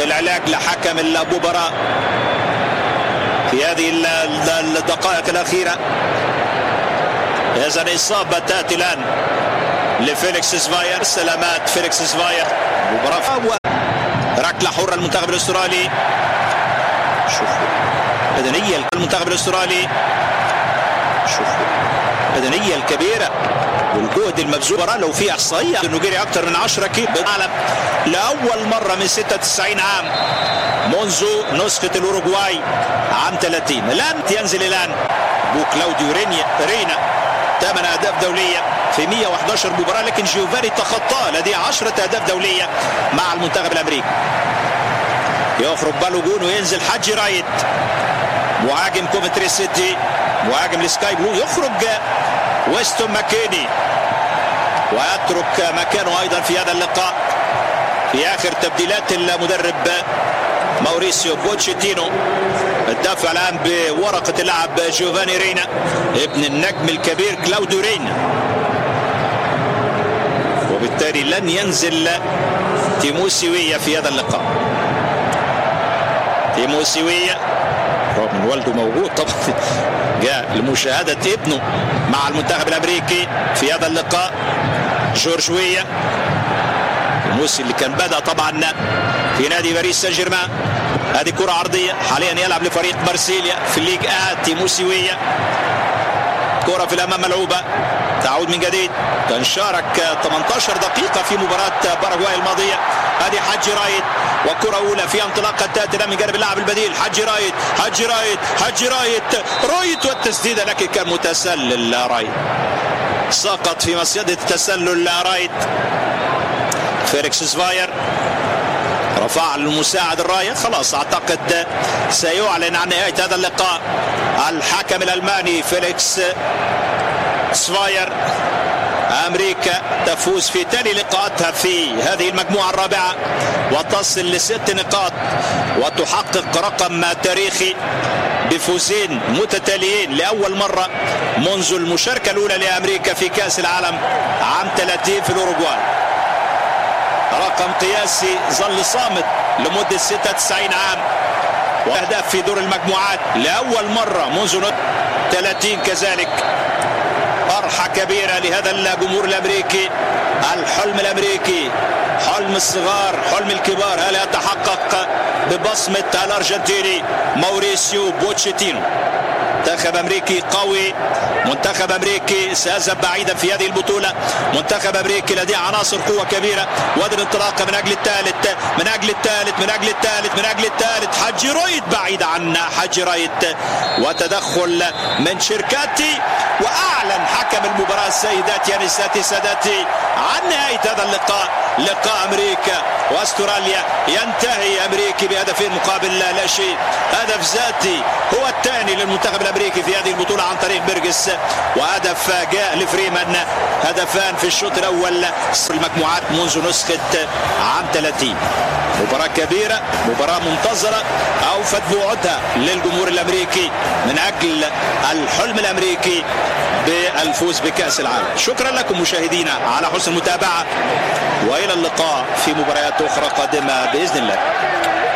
العلاج لحكم المباراة في هذه الدقائق الأخيرة. إذن إصابة تأتي الآن لفيليكس سفاير. سلامات فيليكس سفاير. مباراة ركلة حرة المنتخب الأسترالي. شوفوا بدنية المنتخب الأسترالي، شوفوا بدنية الكبيرة والجهد المبذول. لو في إحصائية إنه جري أكثر من 10 كيلو بالعالم لأول مرة من 96 عام منذ نسخة الأوروغواي عام 30. الآن ينزل الآن كلاوديو رينا 8 أهداف دولية في 111 مباراة، لكن جيوفاني تخطاه لديه 10 أهداف دولية مع المنتخب الأمريكي. يخرج بالوجون وينزل حاجي رايت مهاجم كوفنتري سيتي، مهاجم السكاي بلو. يخرج ويستون ماكيني ويترك مكانه أيضا في هذا اللقاء في آخر تبديلات المدرب ماوريسيو بوتشيتينو. الدفع الآن بورقة اللاعب جيوفاني رينا ابن النجم الكبير كلاوديو رينا، وبالتالي لن ينزل تيمو سوية في هذا اللقاء. تيمو سوية رغم ان والده موجود طبعا جاء لمشاهدة ابنه مع المنتخب الامريكي في هذا اللقاء. جورجوية الموسي اللي كان بدأ طبعا في نادي باريس سان جيرمان. هذه كرة عرضية حاليا يلعب لفريق مارسيليا في الليج تيمو سوية. كرة في الامام ملعوبة تعود من جديد. كان شارك 18 دقيقة في مباراة باراغواي الماضية. هذه حاجي رايت وكرة أولى في انطلاقة تأتي من جانب اللاعب البديل حاجي رايت والتسديدة، لكن كان متسلل رايت، سقط في مصيدة التسلل رايت. فيليكس سفاير رفع المساعد الراية. خلاص أعتقد سيعلن عن نهاية هذا اللقاء الحكم الألماني فيليكس سفاير. أمريكا تفوز في تالي لقاءاتها في هذه المجموعة الرابعة وتصل ل6 نقاط وتحقق رقم تاريخي بفوزين متتاليين لأول مرة منذ المشاركة الأولى لأمريكا في كأس العالم عام 30 في الأوروغواي. رقم قياسي ظل صامت لمدة 96 عام، وأهداف في دور المجموعات لأول مرة منذ 30 كذلك. فرحة كبيرة لهذا الجمهور الأمريكي. الحلم الأمريكي، حلم الصغار، حلم الكبار، هل يتحقق ببصمة الأرجنتيني ماوريسيو بوتشيتينو؟ منتخب أمريكي قوي، منتخب أمريكي سيذهب بعيدا في هذه البطولة، منتخب أمريكي لديه عناصر قوة كبيرة. وادي الانطلاقة من أجل الثالث حاجي رايت بعيد عن حاجي رايت وتدخل من شيركاتي. وأعلن حكم المباراة سيداتي يا نساتي سادتي عن نهاية هذا اللقاء، لقاء أمريكا واستراليا. ينتهي أمريكي بهدفين مقابل لا شيء. هدف ذاتي هو الثاني للمنتخب الأمريكي في هذه البطولة عن طريق بيرجس، وهدف جاء لفريمان. هدفان في الشوط الأول المجموعات منذ نسخة عام 30. مباراة كبيرة، مباراة منتظرة أوفت بوعدها للجمهور الأمريكي من أجل الحلم الأمريكي بالفوز بكأس العالم. شكرا لكم مشاهدينا على حسن المتابعة، وإلى اللقاء في مباريات أخرى قادمة بإذن الله.